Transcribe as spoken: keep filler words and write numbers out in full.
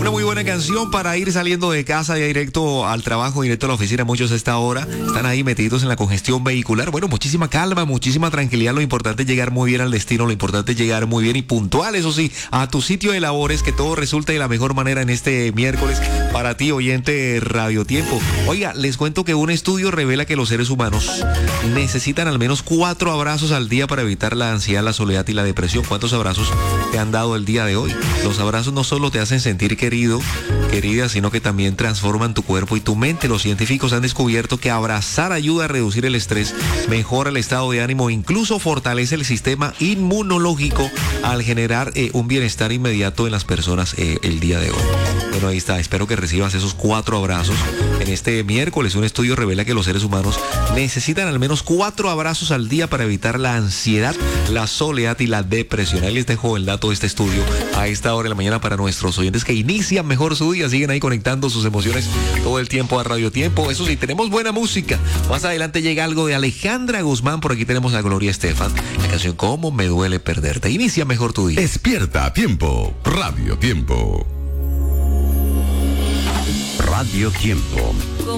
Una muy buena canción para ir saliendo de casa ya directo al trabajo, directo a la oficina. Muchos a esta hora están ahí metidos en la congestión vehicular. Bueno, muchísima calma, muchísima tranquilidad. Lo importante es llegar muy bien al destino, lo importante es llegar muy bien y puntual, eso sí, a tu sitio de labores, que todo resulte de la mejor manera en este miércoles para ti, oyente Radio Tiempo. Oiga, les cuento que un estudio revela que los seres humanos necesitan al menos cuatro abrazos al día para evitar la ansiedad, la soledad y la depresión. ¿Cuántos abrazos te han dado el día de hoy? Los abrazos no solo te hacen sentir querido, querida, sino que también transforman tu cuerpo y tu mente. Los científicos han descubierto que abrazar ayuda a reducir el estrés, mejora el estado de ánimo, incluso fortalece el sistema inmunológico al generar eh, un bienestar inmediato en las personas eh, el día de hoy. Bueno, ahí está. Espero que recibas esos cuatro abrazos en este miércoles. Un estudio revela que los seres humanos necesitan al menos cuatro abrazos al día para evitar la ansiedad, la soledad y la depresión. Ahí les dejo el dato de este estudio a esta hora de la mañana para nuestros oyentes que inician mejor su día, siguen ahí conectando sus emociones todo el tiempo a Radio Tiempo. Eso sí, tenemos buena música. Más adelante llega algo de Alejandra Guzmán. Por aquí tenemos a Gloria Estefan, la canción Cómo me duele perderte. Inicia mejor tu día. Despierta a tiempo. Radio Tiempo. Radio Tiempo.